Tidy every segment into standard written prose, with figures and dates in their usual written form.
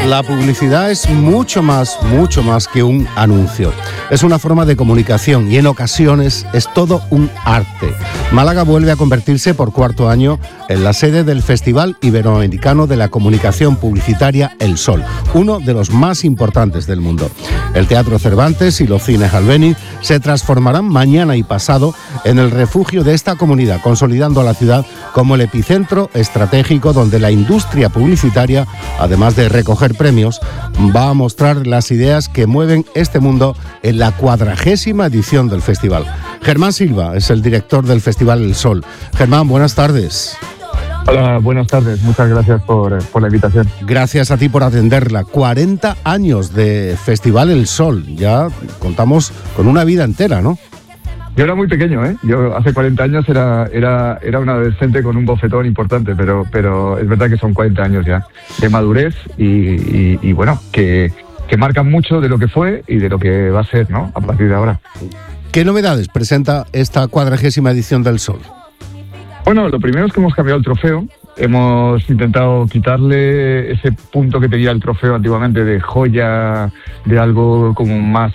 La publicidad es mucho más que un anuncio. Es una forma de comunicación y en ocasiones es todo un arte. Málaga vuelve a convertirse por cuarto año en la sede del Festival Iberoamericano de la Comunicación Publicitaria El Sol, uno de los más importantes del mundo. El Teatro Cervantes y los cines Albéniz se transformarán mañana y pasado en el refugio de esta comunidad, consolidando a la ciudad como el epicentro estratégico donde la industria publicitaria, además de recoger premios, va a mostrar las ideas que mueven este mundo en la 40ª edición del festival. Germán Silva es el director del Festival El Sol. Germán, buenas tardes. Hola, buenas tardes. Muchas gracias por la invitación. Gracias a ti por atenderla. 40 años de Festival El Sol. Ya contamos con una vida entera, ¿no? Yo era muy pequeño, ¿eh? Yo hace 40 años era un adolescente con un bofetón importante, pero es verdad que son 40 años ya de madurez y bueno, que marcan mucho de lo que fue y de lo que va a ser, ¿no? A partir de ahora. ¿Qué novedades presenta esta 40ª edición del Sol? Bueno, lo primero es que hemos cambiado el trofeo. Hemos intentado quitarle ese punto que tenía el trofeo antiguamente de joya, de algo como más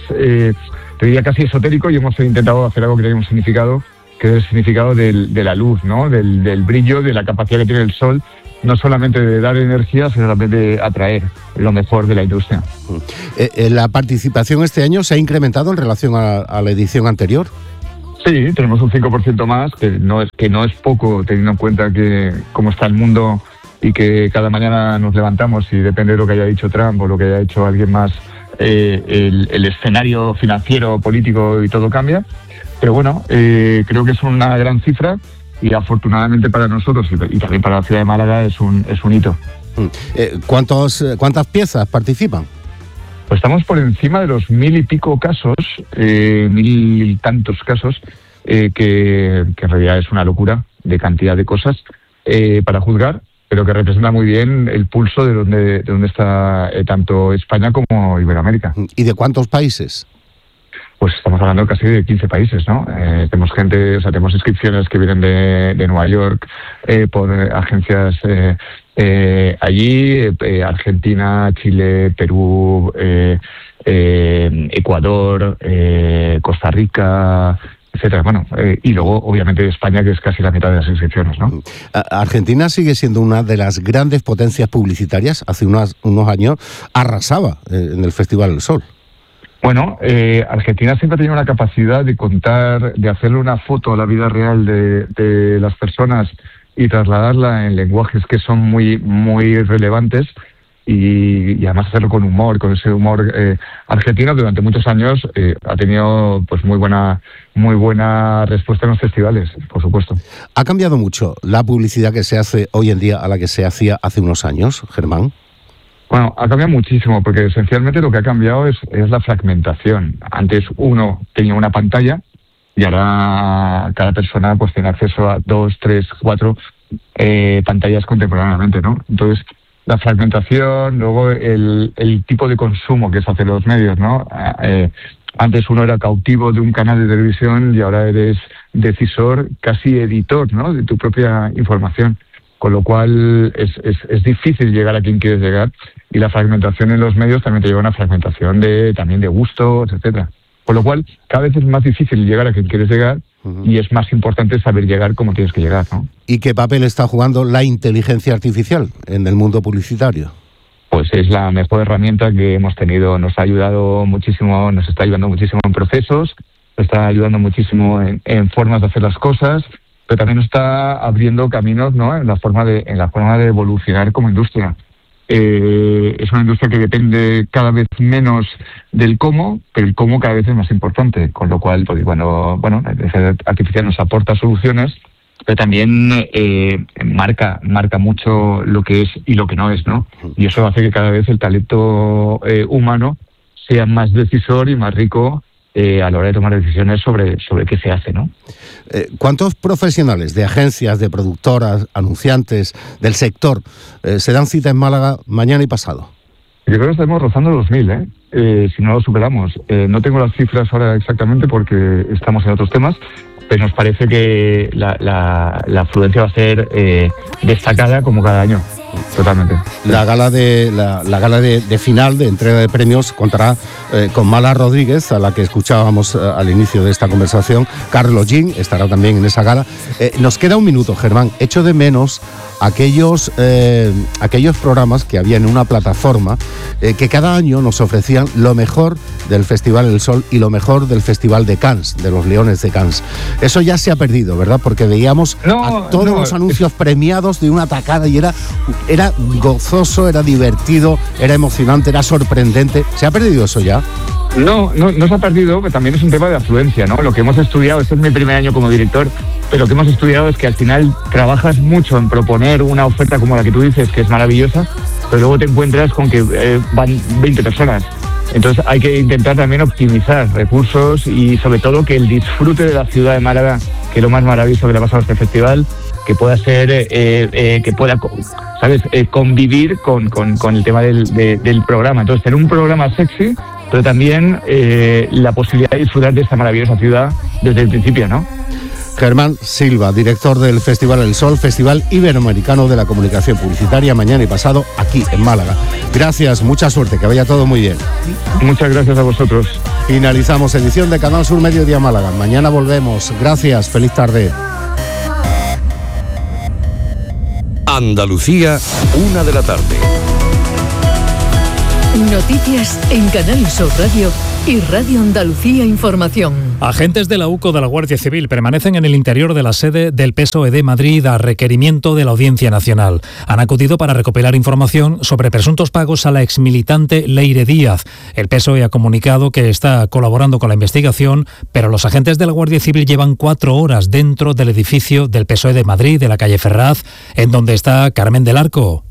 te diría casi esotérico, y hemos intentado hacer algo que tenga un significado, que es el significado de la luz, ¿no? Del brillo, de la capacidad que tiene el sol, no solamente de dar energía, sino también de atraer lo mejor de la industria. ¿La participación este año se ha incrementado en relación a la edición anterior? Sí, tenemos un 5% más, que no es poco, teniendo en cuenta que cómo está el mundo y que cada mañana nos levantamos y depende de lo que haya dicho Trump o lo que haya hecho alguien más, el escenario financiero, político y todo cambia. Pero bueno, creo que es una gran cifra y afortunadamente para nosotros y también para la ciudad de Málaga es un hito. ¿Cuántas piezas participan? Pues estamos por encima de los 1000 y pico casos, 1000 y tantos casos, que en realidad es una locura de cantidad de cosas para juzgar, pero que representa muy bien el pulso de donde está tanto España como Iberoamérica. ¿Y de cuántos países? Pues estamos hablando casi de 15 países, ¿no? Tenemos inscripciones que vienen de Nueva York, por agencias allí, Argentina, Chile, Perú, Ecuador, Costa Rica, etcétera. Bueno, y luego, obviamente, España, que es casi la mitad de las inscripciones, ¿no? Argentina sigue siendo una de las grandes potencias publicitarias. Hace unos años arrasaba en el Festival del Sol. Bueno, Argentina siempre ha tenido una capacidad de contar, de hacerle una foto a la vida real de las personas y trasladarla en lenguajes que son muy, muy relevantes y además hacerlo con humor, con ese humor. Argentina durante muchos años ha tenido pues muy buena respuesta en los festivales, por supuesto. ¿Ha cambiado mucho la publicidad que se hace hoy en día a la que se hacía hace unos años, Germán? Bueno, ha cambiado muchísimo, porque esencialmente lo que ha cambiado es la fragmentación. Antes uno tenía una pantalla y ahora cada persona pues tiene acceso a 2, 3, 4 pantallas contemporáneamente, ¿no? Entonces, la fragmentación, luego el tipo de consumo que se hace en los medios, ¿no? Antes uno era cautivo de un canal de televisión y ahora eres decisor, casi editor, ¿no? De tu propia información. Con lo cual es difícil llegar a quien quieres llegar, y la fragmentación en los medios también te lleva a una fragmentación también de gustos, etcétera. Con lo cual cada vez es más difícil llegar a quien quieres llegar, y es más importante saber llegar como tienes que llegar, ¿no? ¿Y qué papel está jugando la inteligencia artificial en el mundo publicitario? Pues es la mejor herramienta que hemos tenido. Nos ha ayudado muchísimo, nos está ayudando muchísimo en procesos, nos está ayudando muchísimo en formas de hacer las cosas, pero también nos está abriendo caminos, ¿no? en la forma de evolucionar como industria. Es una industria que depende cada vez menos del cómo, pero el cómo cada vez es más importante, con lo cual, pues, la inteligencia artificial nos aporta soluciones, pero también marca mucho lo que es y lo que no es, ¿no? Y eso hace que cada vez el talento humano sea más decisor y más rico a la hora de tomar decisiones sobre qué se hace, ¿no? ¿Cuántos profesionales de agencias, de productoras, anunciantes, del sector se dan cita en Málaga mañana y pasado? Yo creo que estamos rozando los 1000, si no lo superamos. No tengo las cifras ahora exactamente porque estamos en otros temas, pero nos parece que la afluencia va a ser destacada como cada año. Totalmente. La gala de final de entrega de premios contará con Mala Rodríguez, a la que escuchábamos al inicio de esta conversación. Carlos Jean estará también en esa gala. Nos queda un minuto, Germán. Echo de menos aquellos programas que había en una plataforma que cada año nos ofrecían lo mejor del Festival El Sol y lo mejor del Festival de Cannes, de los Leones de Cannes. Eso ya se ha perdido, ¿verdad? Porque veíamos todos los anuncios premiados de una tacada y era gozoso, era divertido, era emocionante, era sorprendente. ¿Se ha perdido eso ya? No se ha perdido, pero también es un tema de afluencia, ¿no? Lo que hemos estudiado, este es mi primer año como director, pero lo que hemos estudiado es que al final trabajas mucho en proponer una oferta como la que tú dices, que es maravillosa, pero luego te encuentras con que van 20 personas. Entonces hay que intentar también optimizar recursos y sobre todo que el disfrute de la ciudad de Málaga, que es lo más maravilloso que le ha pasado a este festival, que pueda ser, que pueda, ¿sabes?, convivir con el tema del programa. Entonces tener un programa sexy, pero también la posibilidad de disfrutar de esta maravillosa ciudad desde el principio, ¿no? Germán Silva, director del Festival El Sol, Festival Iberoamericano de la Comunicación Publicitaria, mañana y pasado aquí en Málaga. Gracias, mucha suerte, que vaya todo muy bien. Muchas gracias a vosotros. Finalizamos edición de Canal Sur Mediodía Málaga. Mañana volvemos. Gracias, feliz tarde. Andalucía, 1 de la tarde. Noticias en Canal Sur Radio y Radio Andalucía Información. Agentes de la UCO de la Guardia Civil permanecen en el interior de la sede del PSOE de Madrid a requerimiento de la Audiencia Nacional. Han acudido para recopilar información sobre presuntos pagos a la exmilitante Leire Díaz. El PSOE ha comunicado que está colaborando con la investigación, pero los agentes de la Guardia Civil llevan 4 horas dentro del edificio del PSOE de Madrid, de la calle Ferraz, en donde está Carmen del Arco.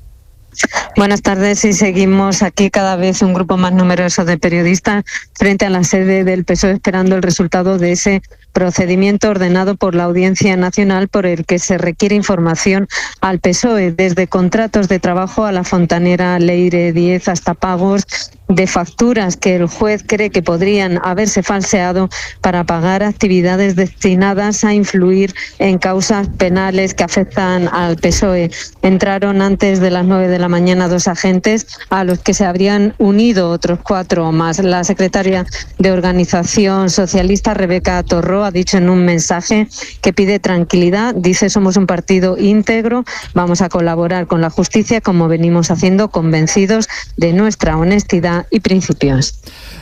Buenas tardes, y seguimos aquí cada vez un grupo más numeroso de periodistas frente a la sede del PSOE esperando el resultado de ese procedimiento ordenado por la Audiencia Nacional por el que se requiere información al PSOE, desde contratos de trabajo a la fontanera Leire Díaz hasta pagos de facturas que el juez cree que podrían haberse falseado para pagar actividades destinadas a influir en causas penales que afectan al PSOE. Entraron antes de las 9 de la mañana 2 agentes, a los que se habrían unido otros 4 más. La secretaria de Organización Socialista, Rebeca Torró, ha dicho en un mensaje que pide tranquilidad. Dice: somos un partido íntegro, vamos a colaborar con la justicia como venimos haciendo, convencidos de nuestra honestidad y principios.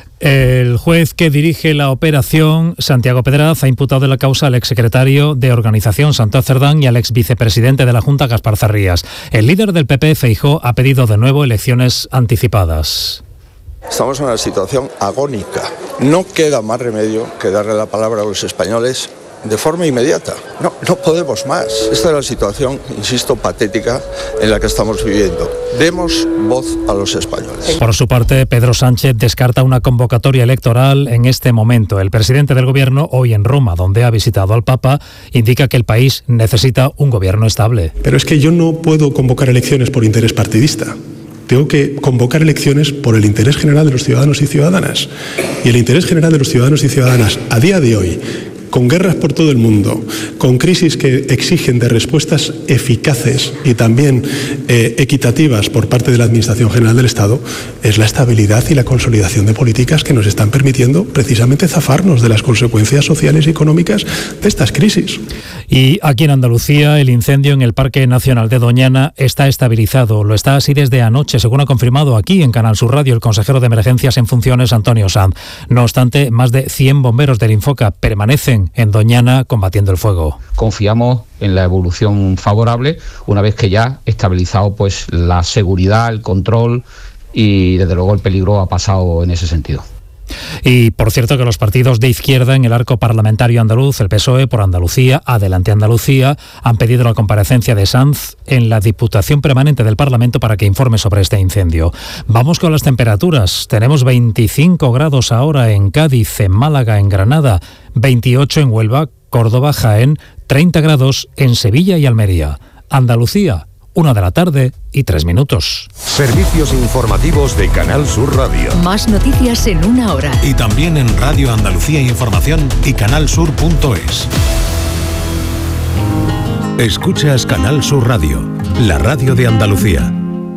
El juez que dirige la operación, Santiago Pedraz, ha imputado en la causa al exsecretario de Organización, Santos Cerdán, y al exvicepresidente de la Junta, Gaspar Zarrías. El líder del PP, Feijóo, ha pedido de nuevo elecciones anticipadas. Estamos en una situación agónica. No queda más remedio que darle la palabra a los españoles de forma inmediata. No podemos más. Esta es la situación, insisto, patética en la que estamos viviendo. Demos voz a los españoles. Por su parte, Pedro Sánchez descarta una convocatoria electoral en este momento. El presidente del Gobierno, hoy en Roma, donde ha visitado al Papa, indica que el país necesita un gobierno estable. Pero es que yo no puedo convocar elecciones por interés partidista. Tengo que convocar elecciones por el interés general de los ciudadanos y ciudadanas. Y el interés general de los ciudadanos y ciudadanas a día de hoy, con guerras por todo el mundo, con crisis que exigen de respuestas eficaces y también equitativas por parte de la Administración General del Estado, es la estabilidad y la consolidación de políticas que nos están permitiendo precisamente zafarnos de las consecuencias sociales y económicas de estas crisis. Y aquí en Andalucía, el incendio en el Parque Nacional de Doñana está estabilizado. Lo está así desde anoche, según ha confirmado aquí en Canal Sur Radio el consejero de Emergencias en funciones, Antonio Sanz. No obstante, más de 100 bomberos del Infoca permanecen en Doñana combatiendo el fuego. Confiamos en la evolución favorable una vez que ya estabilizado pues la seguridad, el control y desde luego el peligro ha pasado en ese sentido. Y por cierto que los partidos de izquierda en el arco parlamentario andaluz, el PSOE, Por Andalucía, Adelante Andalucía, han pedido la comparecencia de Sanz en la Diputación Permanente del Parlamento para que informe sobre este incendio. Vamos con las temperaturas. Tenemos 25 grados ahora en Cádiz, en Málaga, en Granada, 28 en Huelva, Córdoba, Jaén, 30 grados en Sevilla y Almería. Andalucía, 1 de la tarde y 3 minutos. Servicios informativos de Canal Sur Radio. Más noticias en 1 hora. Y también en Radio Andalucía Información y canalsur.es. Escuchas Canal Sur Radio, la radio de Andalucía.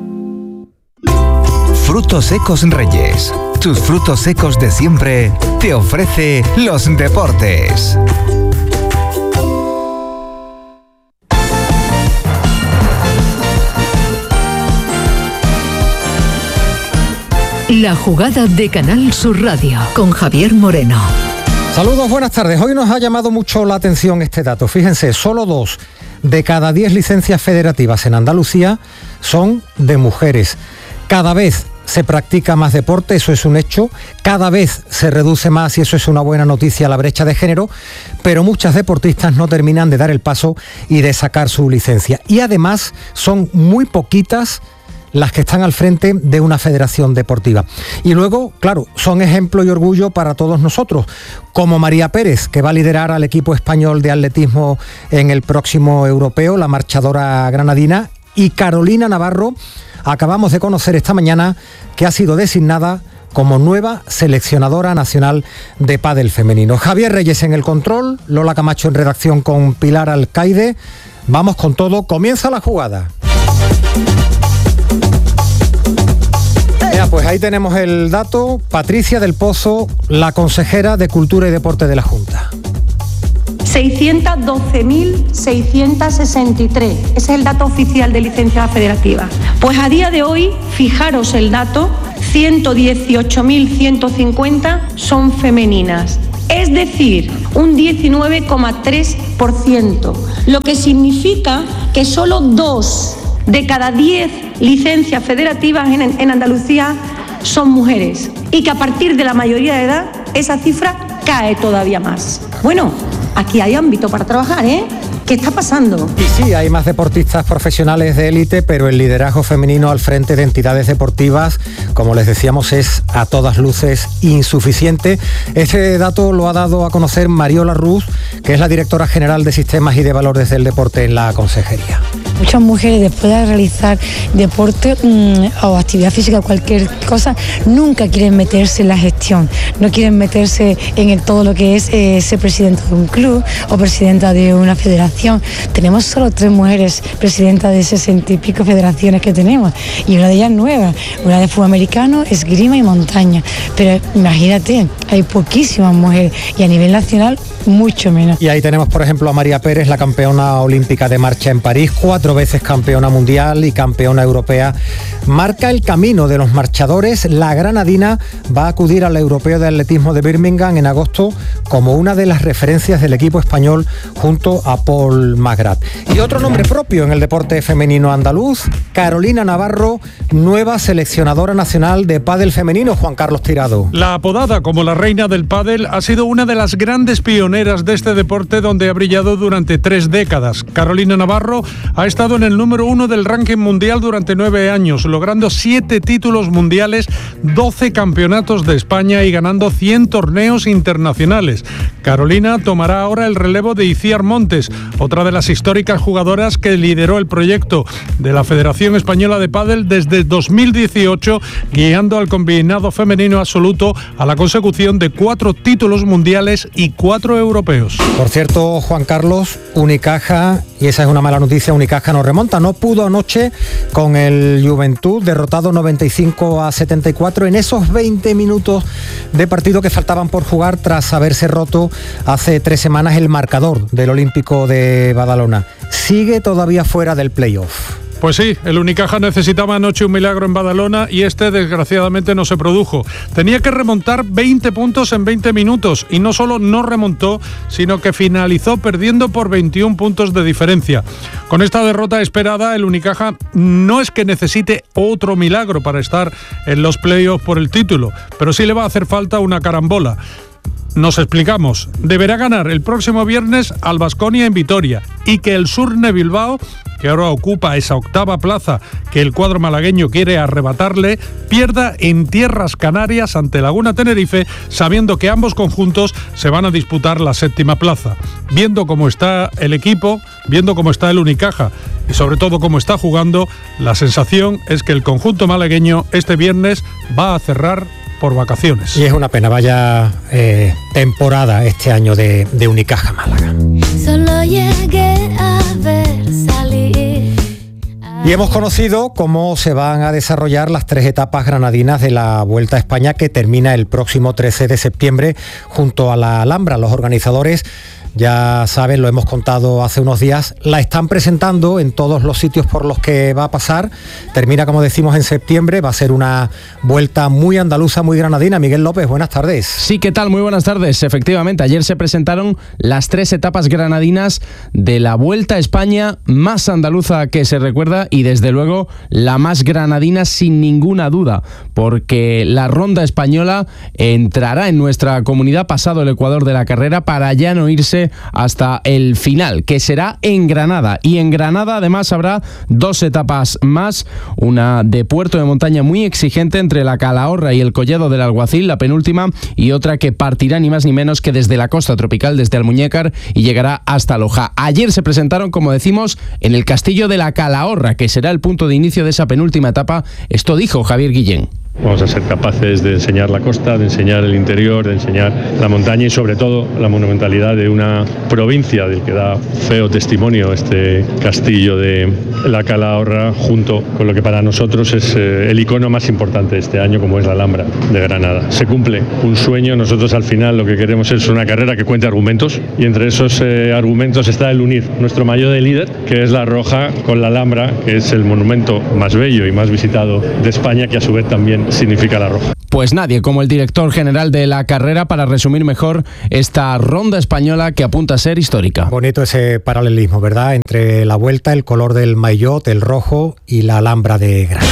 Frutos secos Reyes. Tus frutos secos de siempre te ofrece los deportes. La jugada de Canal Sur Radio con Javier Moreno. Saludos, buenas tardes. Hoy nos ha llamado mucho la atención este dato. Fíjense, solo 2 de cada 10 licencias federativas en Andalucía son de mujeres. Cada vez se practica más deporte, eso es un hecho. Cada vez se reduce más, y eso es una buena noticia, la brecha de género, pero muchas deportistas no terminan de dar el paso y de sacar su licencia. Y además son muy poquitas las que están al frente de una federación deportiva. Y luego, claro, son ejemplo y orgullo para todos nosotros, como María Pérez, que va a liderar al equipo español de atletismo en el próximo europeo, la marchadora granadina, y Carolina Navarro, acabamos de conocer esta mañana que ha sido designada como nueva seleccionadora nacional de pádel femenino. Javier Reyes en el control, Lola Camacho en redacción con Pilar Alcaide. Vamos con todo, comienza la jugada. Pues ahí tenemos el dato. Patricia del Pozo, la consejera de Cultura y Deporte de la Junta. 612.663. Ese es el dato oficial de licencias federativas. Pues a día de hoy, fijaros el dato, 118.150 son femeninas. Es decir, un 19,3%, lo que significa que solo 2 de cada 10 licencias federativas en Andalucía son mujeres, y que a partir de la mayoría de edad esa cifra cae todavía más. Bueno, aquí hay ámbito para trabajar, ¿eh? ¿Qué está pasando? Y sí, hay más deportistas profesionales de élite, pero el liderazgo femenino al frente de entidades deportivas, como les decíamos, es a todas luces insuficiente. Este dato lo ha dado a conocer Mariola Ruz, que es la directora general de Sistemas y de Valores del Deporte en la Consejería. Muchas mujeres, después de realizar deporte o actividad física, cualquier cosa, nunca quieren meterse en la gestión, no quieren meterse en todo lo que es ser presidenta de un club o presidenta de una federación. Tenemos solo 3 mujeres presidentas de 60 y pico federaciones que tenemos, y una de ellas nueva, una de fútbol americano, esgrima y montaña. Pero imagínate, hay poquísimas mujeres, y a nivel nacional mucho menos. Y ahí tenemos, por ejemplo, a María Pérez, la campeona olímpica de marcha en París, 4 veces campeona mundial y campeona europea. Marca el camino de los marchadores. La granadina va a acudir al Europeo de Atletismo de Birmingham en agosto como una de las referencias del equipo español junto a Paul Magrat. Y otro nombre propio en el deporte femenino andaluz, Carolina Navarro, nueva seleccionadora nacional de pádel femenino. Juan Carlos Tirado. La apodada como la reina del pádel ha sido una de las grandes pioneras de este deporte, donde ha brillado durante 3 décadas. Carolina Navarro ha estado en el número 1 del ranking mundial durante 9 años, logrando 7 títulos mundiales, 12 campeonatos de España y ganando 100 torneos internacionales. Carolina tomará ahora el relevo de Iciar Montes, otra de las históricas jugadoras que lideró el proyecto de la Federación Española de Pádel desde 2018, guiando al combinado femenino absoluto a la consecución de 4 títulos mundiales y 4 europeos. Por cierto, Juan Carlos, Unicaja, y esa es una mala noticia, Unicaja no remonta, no pudo anoche con el Juventud, derrotado 95-74 en esos 20 minutos de partido que faltaban por jugar tras haberse roto hace 3 semanas el marcador del Olímpico de Badalona. Sigue todavía fuera del playoff. Pues sí, el Unicaja necesitaba anoche un milagro en Badalona y este desgraciadamente no se produjo. Tenía que remontar 20 puntos en 20 minutos y no solo no remontó, sino que finalizó perdiendo por 21 puntos de diferencia. Con esta derrota esperada, el Unicaja no es que necesite otro milagro para estar en los playoffs por el título, pero sí le va a hacer falta una carambola. Nos explicamos. Deberá ganar el próximo viernes al Baskonia en Vitoria, y que el Surne Bilbao, que ahora ocupa esa 8ª plaza que el cuadro malagueño quiere arrebatarle, pierda en tierras canarias ante Laguna Tenerife, sabiendo que ambos conjuntos se van a disputar la 7ª plaza. Viendo cómo está el equipo, viendo cómo está el Unicaja y sobre todo cómo está jugando, la sensación es que el conjunto malagueño este viernes va a cerrar por vacaciones. Y es una pena, vaya temporada este año de Unicaja Málaga. Solo llegué a ver salir Y hemos conocido cómo se van a desarrollar las 3 etapas granadinas de la Vuelta a España, que termina el próximo 13 de septiembre junto a la Alhambra. Los organizadores, ya saben, lo hemos contado hace unos días, la están presentando en todos los sitios por los que va a pasar. Termina, como decimos, en septiembre. Va a ser una vuelta muy andaluza, muy granadina. Miguel López, buenas tardes. Sí, ¿qué tal? Muy buenas tardes. Efectivamente, ayer se presentaron las 3 etapas granadinas de la Vuelta a España, más andaluza que se recuerda y desde luego la más granadina sin ninguna duda, porque la ronda española entrará en nuestra comunidad pasado el Ecuador de la carrera para ya no irse hasta el final, que será en Granada. Y en Granada además habrá 2 etapas más, una de puerto de montaña muy exigente entre la Calahorra y el Collado del Alguacil, la penúltima, y otra que partirá ni más ni menos que desde la costa tropical, desde Almuñécar, y llegará hasta Loja. Ayer se presentaron, como decimos, en el Castillo de la Calahorra, que será el punto de inicio de esa penúltima etapa. Esto dijo Javier Guillén. Vamos a ser capaces de enseñar la costa, de enseñar el interior, de enseñar la montaña y sobre todo la monumentalidad de una provincia del que da feo testimonio este castillo de la Calahorra, junto con lo que para nosotros es el icono más importante de este año, como es la Alhambra de Granada. Se cumple un sueño. Nosotros al final lo que queremos es una carrera que cuente argumentos, y entre esos argumentos está el unir nuestro maillot de líder, que es la roja, con la Alhambra, que es el monumento más bello y más visitado de España, que a su vez también significa la roja. Pues nadie como el director general de la carrera para resumir mejor esta ronda española que apunta a ser histórica. Bonito ese paralelismo, ¿verdad? Entre la Vuelta, el color del maillot, el rojo, y la Alhambra de Granada.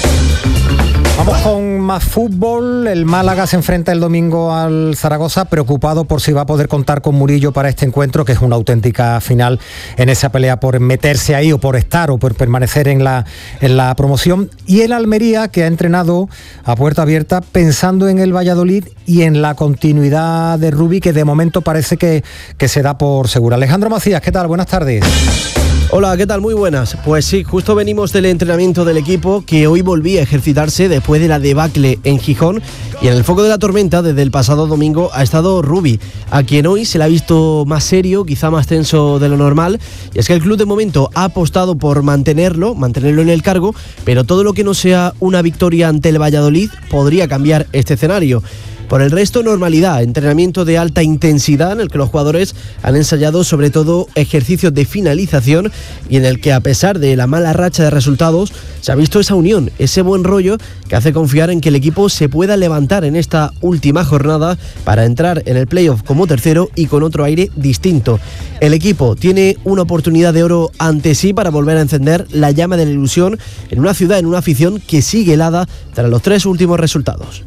Vamos con más fútbol. El Málaga se enfrenta el domingo al Zaragoza, preocupado por si va a poder contar con Murillo para este encuentro, que es una auténtica final en esa pelea por meterse ahí, o por estar, o por permanecer en la promoción. Y el Almería, que ha entrenado a puerta abierta pensando en el Valladolid y en la continuidad de Rubi, que de momento parece que se da por segura. Alejandro Macías, ¿qué tal? Buenas tardes. Hola, ¿qué tal? Muy buenas. Pues sí, justo venimos del entrenamiento del equipo, que hoy volvía a ejercitarse después de la debacle en Gijón, y en el foco de la tormenta desde el pasado domingo ha estado Rubi, a quien hoy se le ha visto más serio, quizá más tenso de lo normal, y es que el club de momento ha apostado por mantenerlo en el cargo, pero todo lo que no sea una victoria ante el Valladolid podría cambiar este escenario. Por el resto, normalidad, entrenamiento de alta intensidad en el que los jugadores han ensayado sobre todo ejercicios de finalización, y en el que, a pesar de la mala racha de resultados, se ha visto esa unión, ese buen rollo que hace confiar en que el equipo se pueda levantar en esta última jornada para entrar en el playoff como tercero y con otro aire distinto. El equipo tiene una oportunidad de oro ante sí para volver a encender la llama de la ilusión en una ciudad, en una afición que sigue helada tras los 3 últimos resultados.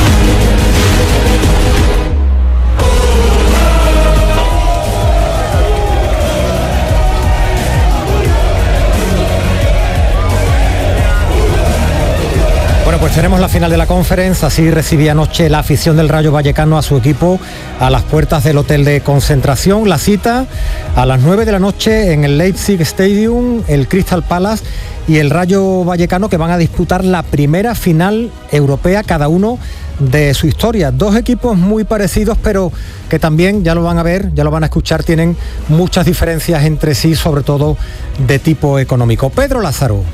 Bueno, pues tenemos la final de la Conference. Así recibía anoche la afición del Rayo Vallecano a su equipo a las puertas del hotel de concentración. La cita a las 9 de la noche en el Leipzig Stadium, el Crystal Palace y el Rayo Vallecano, que van a disputar la primera final europea cada uno de su historia. 2 equipos muy parecidos, pero que también, ya lo van a ver, ya lo van a escuchar, tienen muchas diferencias entre sí, sobre todo de tipo económico. Pedro Lázaro.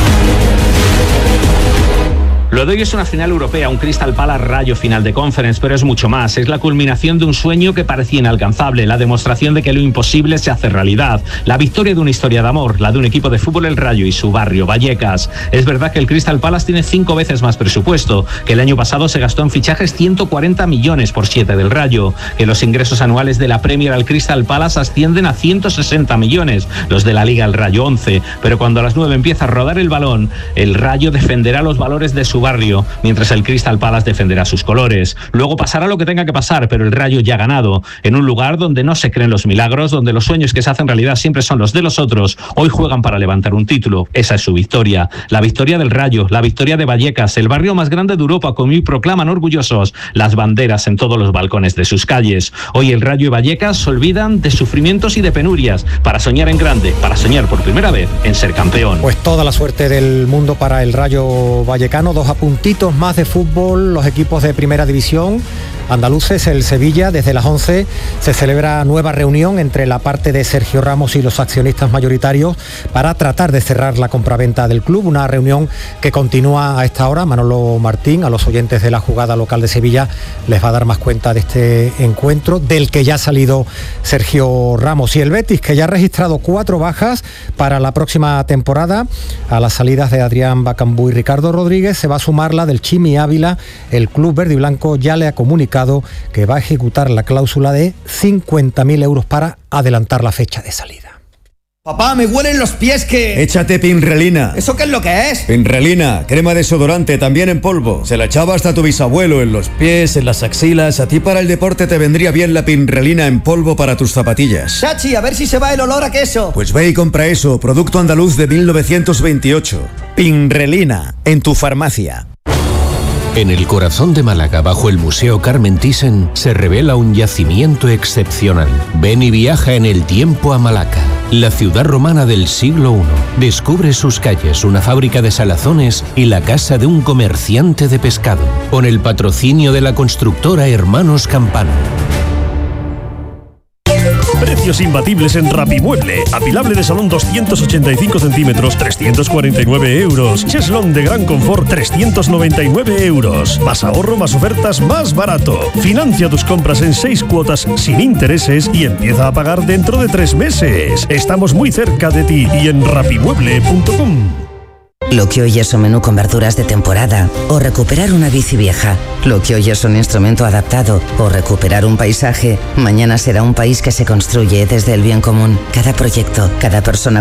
Lo de hoy es una final europea, un Crystal Palace Rayo final de Conference, pero es mucho más. Es la culminación de un sueño que parecía inalcanzable, la demostración de que lo imposible se hace realidad, la victoria de una historia de amor, la de un equipo de fútbol, el Rayo, y su barrio, Vallecas. Es verdad que el Crystal Palace tiene 5 veces más presupuesto, que el año pasado se gastó en fichajes 140 millones por 7 del Rayo, que los ingresos anuales de la Premier al Crystal Palace ascienden a 160 millones, los de la Liga al Rayo 11, pero cuando a las 9 empieza a rodar el balón, el Rayo defenderá los valores de su barrio, mientras el Crystal Palace defenderá sus colores. Luego pasará lo que tenga que pasar, pero el Rayo ya ha ganado, en un lugar donde no se creen los milagros, donde los sueños que se hacen realidad siempre son los de los otros. Hoy juegan para levantar un título. Esa es su victoria, la victoria del Rayo, la victoria de Vallecas, el barrio más grande de Europa, como hoy proclaman orgullosos las banderas en todos los balcones de sus calles. Hoy el Rayo y Vallecas se olvidan de sufrimientos y de penurias para soñar en grande, para soñar por primera vez en ser campeón. Pues toda la suerte del mundo para el Rayo Vallecano. 2 apuntitos más de fútbol. Los equipos de primera división andaluces, el Sevilla. Desde las 11 se celebra nueva reunión entre la parte de Sergio Ramos y los accionistas mayoritarios para tratar de cerrar la compraventa del club. Una reunión que continúa a esta hora. Manolo Martín, a los oyentes de la jugada local de Sevilla, les va a dar más cuenta de este encuentro, del que ya ha salido Sergio Ramos. Y el Betis, que ya ha registrado 4 bajas para la próxima temporada. A las salidas de Adrián Bacambú y Ricardo Rodríguez se va a sumar la del Chimi Ávila. El club verde y blanco ya le ha comunicado que va a ejecutar la cláusula de 50.000 euros para adelantar la fecha de salida. Papá, me huelen los pies que... Échate Pinrelina. ¿Eso qué es lo que es? Pinrelina, crema desodorante, también en polvo. Se la echaba hasta tu bisabuelo, en los pies, en las axilas. A ti para el deporte te vendría bien la Pinrelina en polvo para tus zapatillas. Chachi, a ver si se va el olor a queso. Pues ve y compra eso, producto andaluz de 1928. Pinrelina, en tu farmacia. En el corazón de Málaga, bajo el Museo Carmen Thyssen, se revela un yacimiento excepcional. Ven y viaja en el tiempo a Malaca, la ciudad romana del siglo I. Descubre sus calles, una fábrica de salazones y la casa de un comerciante de pescado, con el patrocinio de la constructora Hermanos Campano. Precios imbatibles en Rapimueble. Apilable de salón 285 centímetros, 349 euros. Cheslón de gran confort, 399 euros. Más ahorro, más ofertas, más barato. Financia tus compras en 6 cuotas sin intereses y empieza a pagar dentro de 3 meses. Estamos muy cerca de ti y en rapimueble.com. Lo que hoy es un menú con verduras de temporada o recuperar una bici vieja. Lo que hoy es un instrumento adaptado o recuperar un paisaje, mañana será un país que se construye desde el bien común. Cada proyecto, cada persona